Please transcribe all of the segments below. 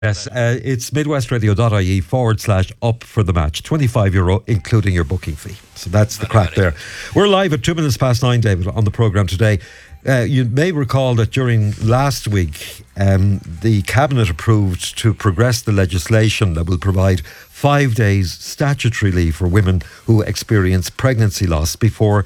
Yes, it's midwestradio.ie/up for the match. €25, including your booking fee. So that's the crack there. We're live at 9:02, David, on the programme today. You may recall that during last week, the Cabinet approved to progress the legislation that will provide 5 days statutory leave for women who experience pregnancy loss before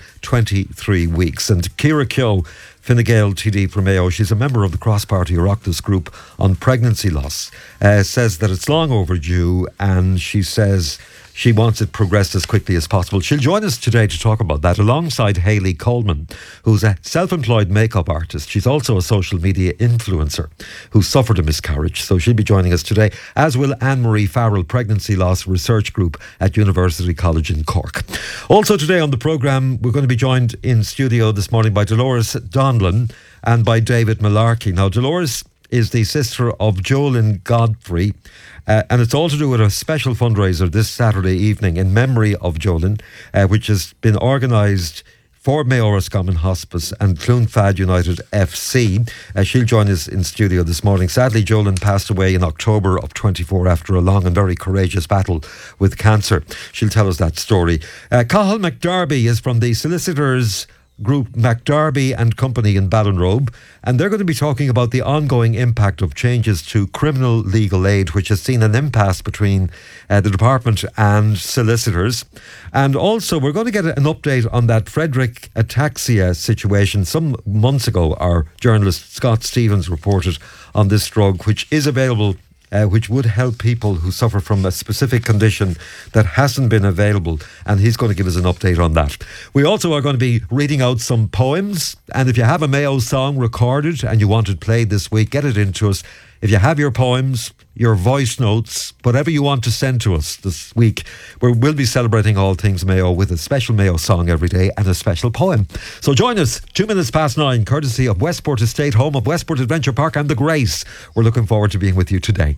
23 weeks. And Ciara Keogh, Fine Gael TD for Mayo, she's a member of the cross-party Oireachtas group on pregnancy loss, says that it's long overdue, and she says she wants it progressed as quickly as possible. She'll join us today to talk about that alongside Hayley Coleman, who's a self-employed makeup artist. She's also a social media influencer who suffered a miscarriage. So she'll be joining us today, as will Anne-Marie Farrell, Pregnancy Loss Research Group at University College in Cork. Also today on the programme, we're going to be joined in studio this morning by Dolores Donlan and by David Malarkey. Now, Dolores is the sister of Jolyn Godfrey, and it's all to do with a special fundraiser this Saturday evening in memory of Jolyn, which has been organised for Mayo Roscommon Hospice and Clonfad United FC. She'll join us in studio this morning. Sadly, Jolyn passed away in October of 24 after a long and very courageous battle with cancer. She'll tell us that story. Cathal McDarby is from the solicitors group McDarby and Company in Ballinrobe, and they're going to be talking about the ongoing impact of changes to criminal legal aid, which has seen an impasse between the department and solicitors. And also we're going to get an update on that Frederick ataxia situation. Some months ago, our journalist Scott Stevens reported on this drug, which is available, which would help people who suffer from a specific condition that hasn't been available, and he's going to give us an update on that. We also are going to be reading out some poems, and if you have a Mayo song recorded and you want it played this week, get it into us. If you have your poems, your voice notes, whatever you want to send to us this week, we'll be celebrating all things Mayo with a special Mayo song every day and a special poem. So join us, 9:02, courtesy of Westport Estate, home of Westport Adventure Park and The Grace. We're looking forward to being with you today.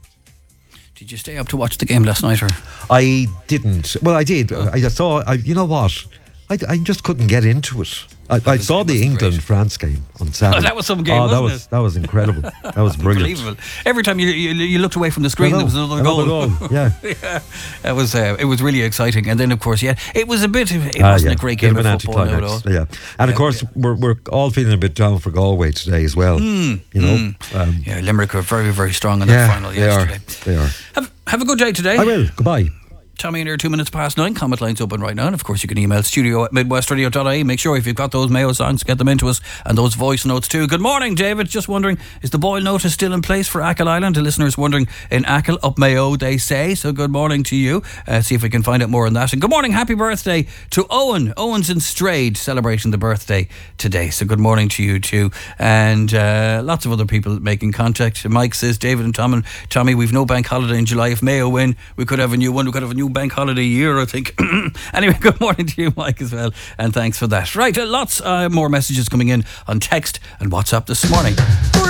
Did you stay up to watch the game last night? Or? I didn't. Well, I did. I saw, you know what? I just couldn't get into it. I saw the England-France game on Saturday. Oh, that was some game, wasn't it? That was incredible. That was brilliant. Unbelievable. Every time you looked away from the screen, there was another goal. Yeah. Yeah. It was really exciting. And then, of course, it was a bit, it wasn't a great game of football now at all. Yeah. And, of course, we're all feeling a bit down for Galway today as well. Limerick were very, very strong in that final yesterday. They are. Have a good day today. I will. Goodbye. Tommy in here, 9:02. Comment lines open right now. And of course, you can email studio@midwestradio.ie. Make sure if you've got those Mayo songs, get them into us, and those voice notes too. Good morning, David. Just wondering, is the boil notice still in place for Achill Island? The listeners wondering, in Achill, up Mayo, they say. So good morning to you. See if we can find out more on that. And good morning, happy birthday to Owen. Owen's in Strayed, celebrating the birthday today. So good morning to you too. And lots of other people making contact. Mike says, David and Tommy, we've no bank holiday in July. If Mayo win, we could have a new one. We could have a new bank holiday year, I think. Anyway, good morning to you, Mike, as well, and thanks for that. Right, lots more messages coming in on text and WhatsApp this morning.